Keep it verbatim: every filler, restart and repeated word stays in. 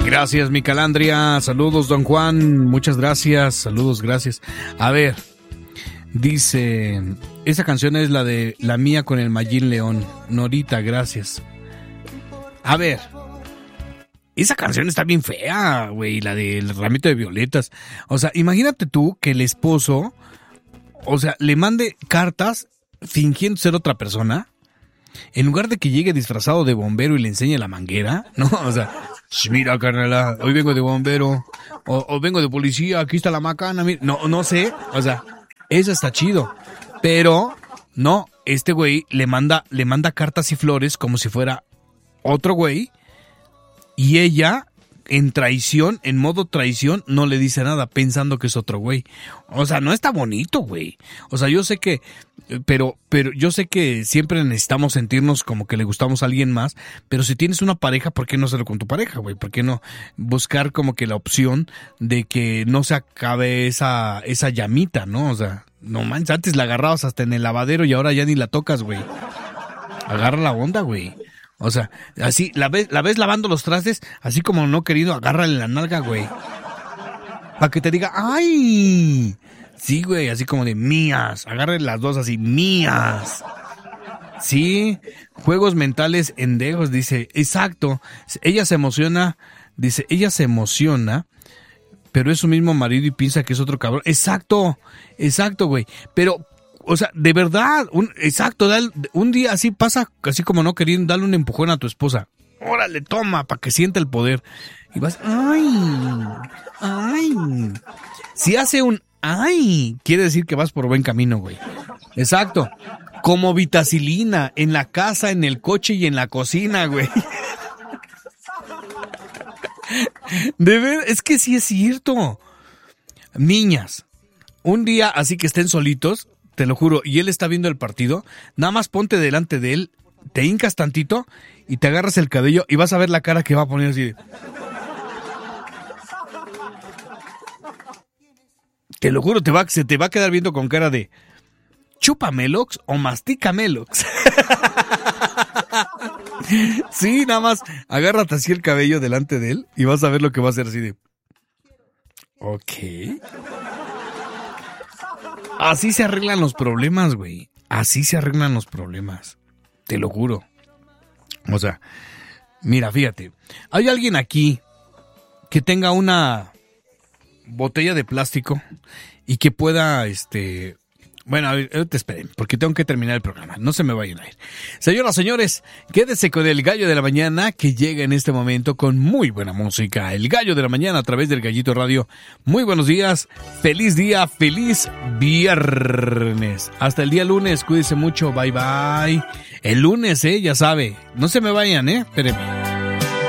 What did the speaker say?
Gracias, mi Calandria. Saludos, don Juan. Muchas gracias. Saludos, gracias. A ver, dice, esa canción es la de La Mía con el Mayín León. Norita, gracias. A ver, esa canción está bien fea, güey, la del ramito de violetas. O sea, imagínate tú que el esposo, o sea, le mande cartas fingiendo ser otra persona. En lugar de que llegue disfrazado de bombero y le enseñe la manguera, ¿no? O sea, mira, carnala, hoy vengo de bombero, o, o vengo de policía, aquí está la macana, mira. No, no sé, o sea, eso está chido. Pero, no, este güey le manda, le manda cartas y flores como si fuera otro güey, y ella, en traición, en modo traición, no le dice nada, pensando que es otro güey. O sea, no está bonito, güey. O sea, yo sé que, pero, pero yo sé que siempre necesitamos sentirnos como que le gustamos a alguien más, pero si tienes una pareja, ¿por qué no hacerlo con tu pareja, güey? ¿Por qué no buscar como que la opción de que no se acabe esa, esa llamita, ¿no? O sea, no manches, antes la agarrabas hasta en el lavadero y ahora ya ni la tocas, güey. Agarra la onda, güey. O sea, así, la ves, la ves lavando los trastes, así como no querido, agárrale la nalga, güey. Para que te diga, ¡ay! Sí, güey, así como de mías. Agárrale las dos así, mías. Sí, juegos mentales endejos, dice, exacto. Ella se emociona, dice, ella se emociona, pero es su mismo marido y piensa que es otro cabrón. Exacto, exacto, güey. Pero... O sea, de verdad, un, exacto, dale, un día así pasa, así como no queriendo, dale un empujón a tu esposa. Órale, toma, para que sienta el poder. Y vas, ay, ay. Si hace un ay, quiere decir que vas por buen camino, güey. Exacto. Como vitacilina, en la casa, en el coche y en la cocina, güey. De ver, es que sí es cierto. Niñas, un día así que estén solitos, te lo juro, y él está viendo el partido, nada más ponte delante de él, te hincas tantito y te agarras el cabello y vas a ver la cara que va a poner así de... Te lo juro, te va, se te va a quedar viendo con cara de... ¿Chúpamelox o mastícamelox? Sí, nada más agárrate así el cabello delante de él y vas a ver lo que va a hacer así de... Ok... Así se arreglan los problemas, güey. Así se arreglan los problemas. Te lo juro. O sea, mira, fíjate. Hay alguien aquí que tenga una botella de plástico y que pueda, este... Bueno, a ver, te esperen, porque tengo que terminar el programa. No se me vayan a ir. Señoras, señores, quédese con el Gallo de la Mañana, que llega en este momento con muy buena música. El Gallo de la Mañana a través del Gallito Radio. Muy buenos días, feliz día, feliz viernes. Hasta el día lunes, cuídense mucho, bye bye. El lunes, eh, ya sabe. No se me vayan, eh, espérenme.